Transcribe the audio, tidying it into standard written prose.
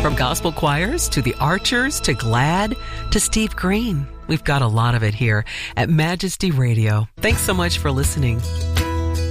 From gospel choirs to the Archers to Glad to Steve Green. We've got a lot of it here at Majesty Radio. Thanks so much for listening.